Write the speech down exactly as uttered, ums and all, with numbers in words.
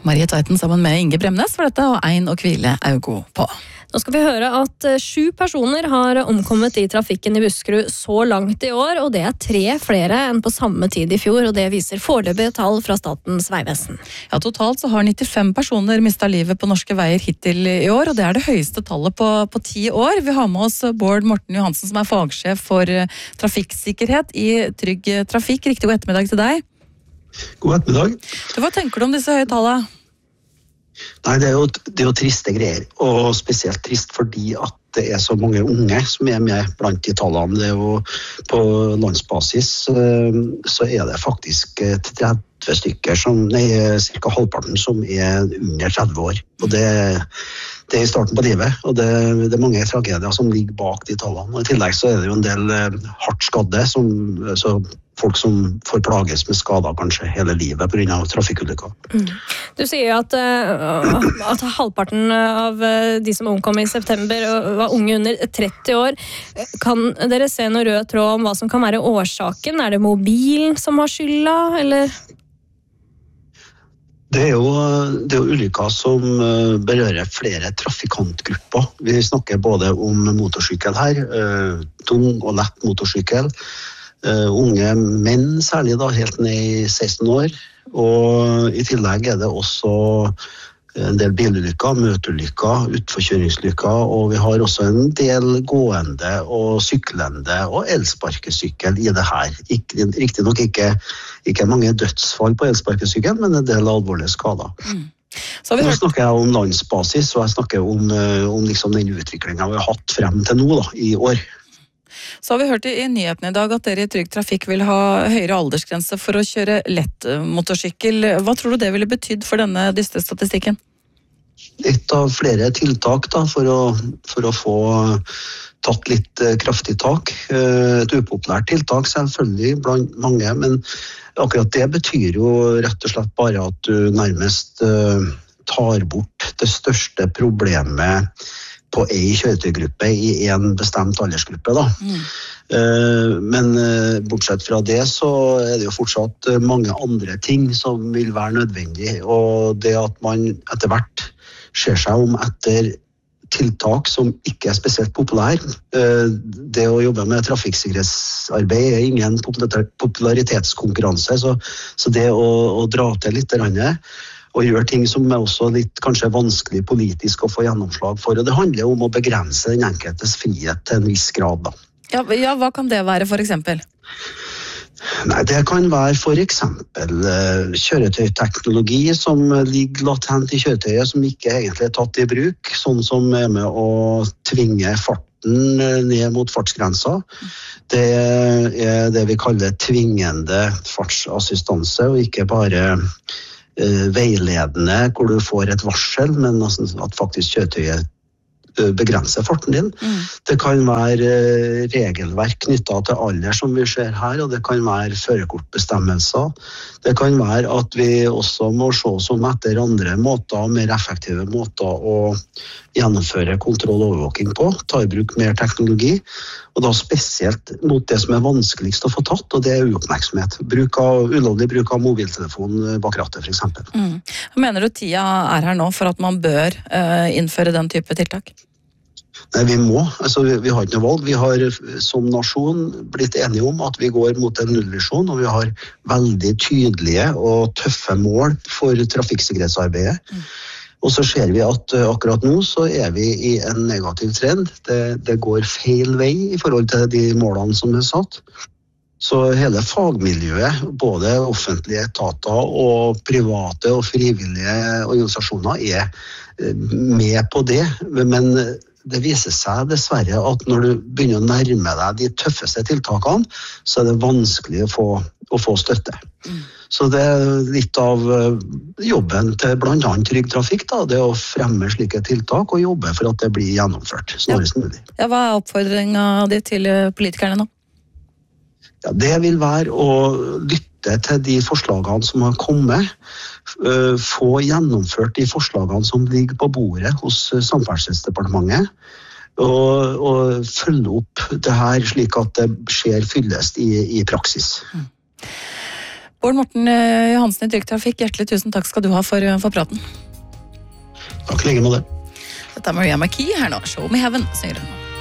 Marie Tveiten sammen med Inge Bremnes for dette, og Ein og Kvile er jo god på. Nå skal vi høre at sju personer har omkommet i trafikken i Buskerud så langt i år, og det er tre flere enn på samme tid i fjor, og det viser foreløpige tall fra Statens vegvesen. Ja, totalt så har nittifem personer mistet livet på norske veier hittil i år, og det er det høyeste tallet på, på ti år. Vi har med oss Bård Morten Johansen, som er fagsjef for trafikksikkerhet i Trygg Trafikk. Riktig god ettermiddag til deg. God ettermiddag. Hva tenker du om disse høye tallene? Nei, det er, jo, det er jo triste greier, og spesielt trist fordi at det er så mange unge som er med blant de tallene. Det er jo på landsbasis, så er det faktisk tretti stykker, som, nei, cirka halvparten som er under tretti år. Og det, det er i starten på livet, og det, det er mange tragedier som ligger bak de tallene. Og i tillegg så er det jo en del hardt skadde, som, så folk som får plages med skader kanskje hele livet på grunn av trafikkulykker. Mm. Du sier at, uh, at halvparten av de som omkom i september var unge under tretti år. Kan dere se noe rød tråd om hva som kan være årsaken? Er det mobilen som har skylda, eller? Det er, jo, det er jo ulykker som berører flere trafikantgrupper. Vi snakker både om motorsykkel her, tung og lett motorsykkel, Uh, unge menn særlig da, helt ned i seksten år, og i tillegg er det også en del bilulykker, møteulykker, utforkjøringslykker, og vi har også en del gående og syklende og elsparkesykkel i det her. Ikke, riktig nok ikke, ikke mange dødsfall på elsparkesykkel, men en del alvorlige skader. Mm. Så vi nå snakker jeg om landsbasis, og jeg snakker om, om liksom den utviklingen vi har hatt frem til nå da, i år. Så har vi hørt i nyhetene i dag at dere i Trygg Trafikk vil ha høyere aldersgrense for å kjøre lett motorsykkel. Hva tror du det ville betydd for denne dystre statistikken? Et av flere tiltak da, for, å, for å få tatt litt kraftig tak. Et upopulært tiltak selvfølgelig blant mange, men akkurat det betyr jo rett og slett bare at du nærmest tar bort det største problemet på en kjøretøygruppe i en bestemt aldersgruppe. Da. Mm. Men bortsett fra det så er det jo fortsatt mange andre ting som vil være nødvendig, og det at man etter hvert ser seg om etter tiltak som ikke er spesielt populære. Det å jobbe med trafikksikkerhetsarbeid er ingen popularitetskonkurranse, så, så det å, å dra til litt randet, og gjøre ting som er også litt kanskje vanskelig politisk å få gjennomslag for. Og det handler om å begrense den enkeltes frihet til en viss grad. Da. Ja, ja, hva kan det være for eksempel? Nei, det kan være for eksempel uh, kjøretøyteknologi som ligger latent i kjøretøyet, som ikke egentlig er tatt i bruk, sånn som er med å tvinge farten ned mot fartsgrensa. Det er det vi kaller tvingende fartsassistanse, og ikke bare veiledende hvor du får et varsel, men at faktisk kjøretøyet begrenser farten din. Mm. Det kan være regelverk knyttet til alder som vi ser her, og det kan være førerkortbestemmelser. Det kan være at vi også må se oss om etter andre måter, mer effektive måter å gjennomføre kontroll og overvåking på, ta i bruk mer teknologi, og da spesielt mot det som er vanskeligst å få tatt, og det er uoppmerksomhet. Bruk av, ulovlig bruk av mobiltelefon bak rattet, for eksempel. Mm. Mener du tida er her nå for at man bør uh, innføre den type tiltak? Nei, vi må. Altså, vi, vi har ikke noe valg. Vi har som nasjon blitt enige om at vi går mot en nullvisjon, og vi har veldig tydelige og tøffe mål for trafikksikkerhetsarbeidet. Mm. Og så ser vi at uh, akkurat nå så er vi i en negativ trend. Det, det går feil vei i forhold til de målene som er satt. Så hele fagmiljøet, både offentlige etater og private og frivillige organisasjoner er uh, med på det. Men det viser seg dessverre at når du begynner å nærme deg de tøffeste tiltakene, så er det vanskelig å få, å få støtte. Mm. Så det er litt av jobben til blant annet Trygg Trafikk, da, det å fremme slike tiltak og jobbe for at det blir gjennomført snarest ja. mulig. Ja, hva er oppfordringen din til politikerne nå? Ja, det vil være å lytte til de forslagene som har kommet, få gjennomført de forslagene som ligger på bordet hos Samferdselsdepartementet, og, og følge opp det her slik at det skjer fyllest i, i praksis. Mm. Bård Morten Johansen i Trygg Trafikk, hjertelig tusen takk skal du ha for, for praten. Takk i like måte. Dette er Maria McKee her nå. Show Me Heaven, synger hun.